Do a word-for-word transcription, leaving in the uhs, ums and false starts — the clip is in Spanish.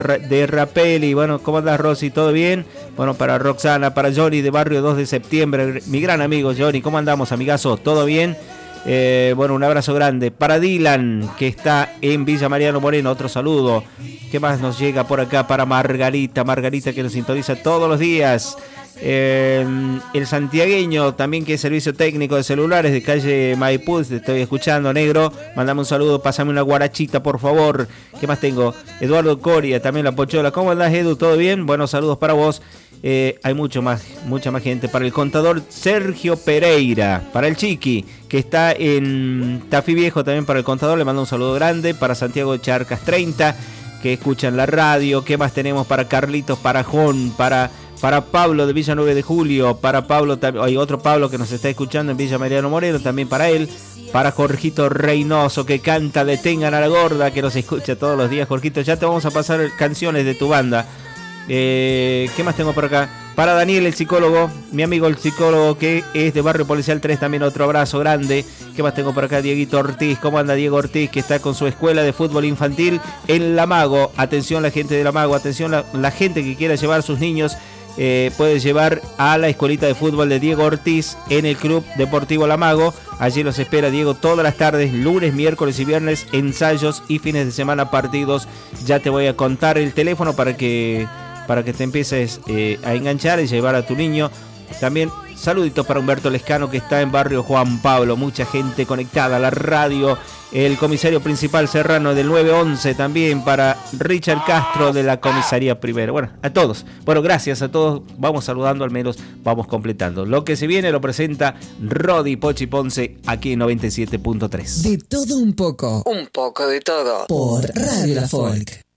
de Rapelli. Bueno, ¿cómo andás, Rosy? ¿Todo bien? Bueno, para Roxana, para Johnny de Barrio dos de Septiembre, mi gran amigo Johnny, ¿cómo andamos, amigazo? ¿Todo bien? Eh, bueno, un abrazo grande. Para Dylan, que está en Villa Mariano Moreno, otro saludo. ¿Qué más nos llega por acá? Para Margarita, Margarita que nos sintoniza todos los días. Eh, el santiagueño también, que es servicio técnico de celulares de calle Maipú, te estoy escuchando, negro, mandame un saludo, pásame una guarachita por favor. ¿Qué más tengo? Eduardo Coria, también la Pochola. ¿Cómo andás, Edu? ¿Todo bien? Buenos saludos para vos. Eh, hay mucho más, mucha más gente. Para el contador Sergio Pereira, para el Chiqui, que está en Tafí Viejo, también para el contador, le mando un saludo grande. Para Santiago de Charcas treinta, que escuchan la radio. ¿Qué más tenemos? Para Carlitos Parajón, para... Para Pablo de Villa nueve de Julio, para Pablo, hay otro Pablo que nos está escuchando en Villa Mariano Moreno, también para él. Para Jorgito Reynoso, que canta Detengan a la Gorda, que nos escucha todos los días. Jorgito, ya te vamos a pasar canciones de tu banda. Eh, ¿Qué más tengo por acá? Para Daniel, el psicólogo, mi amigo el psicólogo, que es de Barrio Policial tres, también otro abrazo grande. ¿Qué más tengo por acá? Dieguito Ortiz, ¿cómo anda Diego Ortiz? Que está con su escuela de fútbol infantil en La Mago. Atención la gente de La Mago, atención la, la gente que quiera llevar a sus niños. Eh, puede llevar a la escuelita de fútbol de Diego Ortiz en el Club Deportivo La Mago. Allí los espera Diego todas las tardes, lunes, miércoles y viernes, ensayos y fines de semana partidos. Ya te voy a contar el teléfono para que, para que te empieces eh, a enganchar y llevar a tu niño. También saluditos para Humberto Lescano, que está en Barrio Juan Pablo. Mucha gente conectada a la radio. El comisario principal Serrano del nueve once, también para Richard Castro de la comisaría primera. Bueno, a todos. Bueno, gracias a todos. Vamos saludando, al menos vamos completando. Lo que se viene lo presenta Rodi Pochi Ponce aquí en noventa y siete punto tres. De todo un poco. Un poco de todo. Por Radio La Folk.